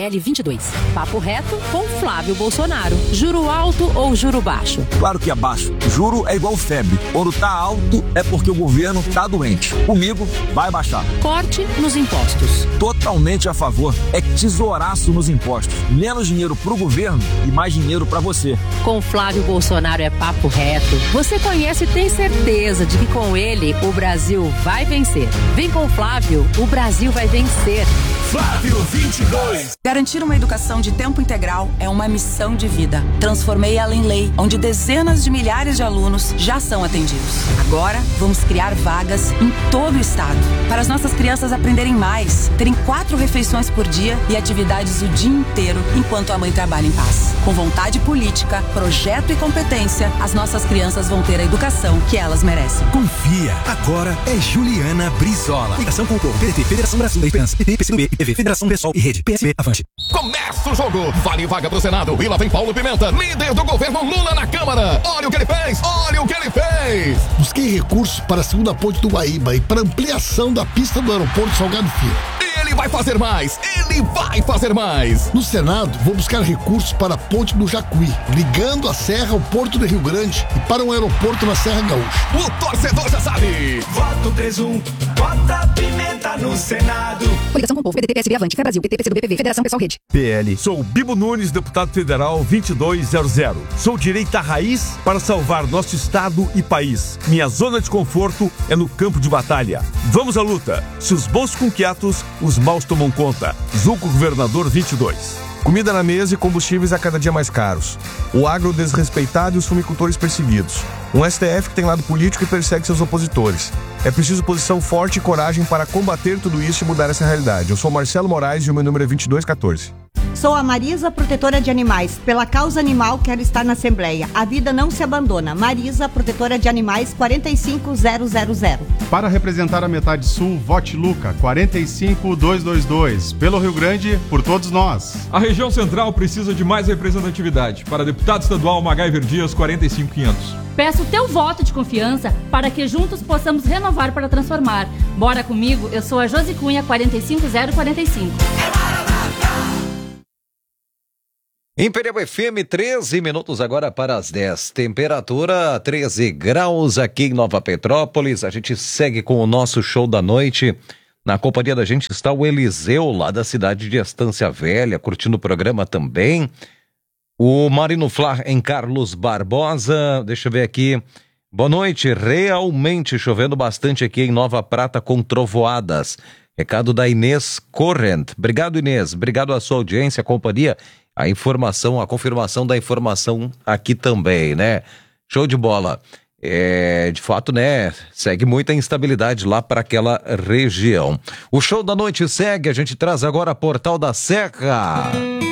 PL 22. Papo reto com Flávio Bolsonaro. Juro alto ou juro baixo? Claro que é baixo. Juro é igual febre. Quando tá alto é porque o governo tá doente. Comigo vai baixar. Corte nos impostos. Totalmente a favor. É tesouraço nos impostos. Menos dinheiro pro governo e mais dinheiro pra você. Com Flávio Bolsonaro é papo reto. Você conhece e tem certeza de que com ele o Brasil vai vencer. Vem com o Flávio, o Brasil vai vencer. Flávio 22. Garantir uma educação de tempo integral é uma missão de vida. Transformei ela em lei, onde dezenas de milhares de alunos já são atendidos. Agora, vamos criar vagas em todo o estado, para as nossas crianças aprenderem mais, terem 4 refeições por dia e atividades o dia inteiro, enquanto a mãe trabalha em paz. Com vontade política, projeto e competência, as nossas crianças vão ter a educação que elas merecem. Confia, agora é Juliana Brizola. Ligação com o povo. PDT, Federação Brasil da Esperança, PT, PCdoB, IPV, Federação Pessoal e Rede, PSB, Avante. Começa o jogo, vale vaga pro Senado, e lá vem Paulo Pimenta, líder do governo Lula na Câmara. Olha o que ele fez, olha o que ele fez. Busquei recursos para a segunda ponte do Guaíba e para ampliação da pista do aeroporto Salgado Filho. Ele vai fazer mais, ele vai fazer mais. No Senado, vou buscar recursos para a ponte do Jacuí, ligando a serra ao Porto do Rio Grande e para um aeroporto na Serra Gaúcha. O torcedor já sabe. Voto 31, bota Pimenta no Senado. Coligação com o povo, PDT, PSB, Avante, Fé Brasil, PT, PCdoB, PV, Federação Pessoal, Rede. PL. Sou Bibo Nunes, deputado federal 2200. Sou direita raiz para salvar nosso estado e país. Minha zona de conforto é no campo de batalha. Vamos à luta. Se os bons ficam quietos, os maus tomam conta. Zulco Governador 22. Comida na mesa e combustíveis a cada dia mais caros. O agro desrespeitado e os fumicultores perseguidos. Um STF que tem lado político e persegue seus opositores. É preciso posição forte e coragem para combater tudo isso e mudar essa realidade. Eu sou Marcelo Moraes e o meu número é 2214. Sou a Marisa, protetora de animais. Pela causa animal, quero estar na Assembleia. A vida não se abandona. Marisa, protetora de animais, 45000. Para representar a metade sul, vote Luca, 45222. Pelo Rio Grande, por todos nós. A região central precisa de mais representatividade. Para deputado estadual, MacGyver Dias, 45500. Peço o teu voto de confiança para que juntos possamos renovar para transformar. Bora comigo, eu sou a Josi Cunha, 45045. Imperial FM, 13 minutos agora para as 10. Temperatura 13 graus aqui em Nova Petrópolis. A gente segue com o nosso show da noite. Na companhia da gente está o Eliseu, lá da cidade de Estância Velha, curtindo o programa também. O Marino Flá em Carlos Barbosa. Deixa eu ver aqui. Boa noite. Realmente chovendo bastante aqui em Nova Prata com trovoadas. Recado da Inês Corrent. Obrigado, Inês. Obrigado à sua audiência, companhia. A informação, a confirmação da informação aqui também, né? Show de bola. De fato, né? Segue muita instabilidade lá para aquela região. O show da noite segue, a gente traz agora Portal da Serra.